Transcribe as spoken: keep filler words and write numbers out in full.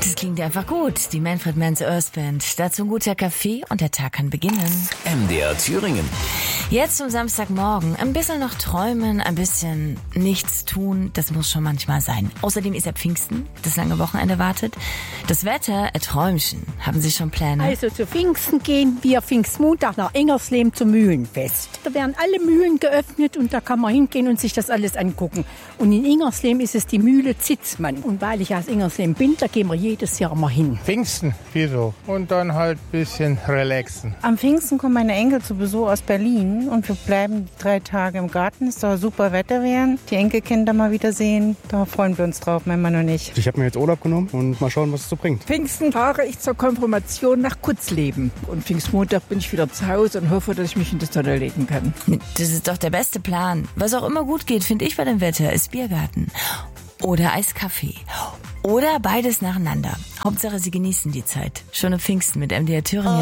Das klingt einfach gut. Die Manfred Mann's Earth Band. Dazu ein guter Kaffee und der Tag kann beginnen. M D R Thüringen. Jetzt zum Samstagmorgen. Ein bisschen noch träumen, ein bisschen nichts tun. Das muss schon manchmal sein. Außerdem ist ja Pfingsten. Das lange Wochenende wartet. Das Wetter, ein Träumchen. Haben Sie schon Pläne? Also zu Pfingsten gehen wir Pfingstmontag nach Ingersleben zum Mühlenfest. Da werden alle Mühlen geöffnet und da kann man hingehen und sich das alles angucken. Und in Ingersleben ist es die Mühle Zitzmann. Und weil ich aus Ingersleben bin, da gehen wir jedes Jahr mal hin. Pfingsten, wieso? Und dann halt ein bisschen relaxen. Am Pfingsten kommen meine Enkel zu Besuch aus Berlin und wir bleiben drei Tage im Garten. Es soll super Wetter werden. Die Enkelkinder mal wieder sehen. Da freuen wir uns drauf, mein Mann und ich. Ich habe mir jetzt Urlaub genommen und mal schauen, was es so bringt. Pfingsten fahre ich zur Konfirmation nach Kutzleben. Und Pfingstmontag bin ich wieder zu Hause und hoffe, dass ich mich in die Sonne legen kann. Das ist doch der beste Plan. Was auch immer gut geht, finde ich bei dem Wetter, ist Biergarten. Oder Eiskaffee. Oder beides nacheinander. Hauptsache, Sie genießen die Zeit. Schöne Pfingsten mit M D R Thüringen.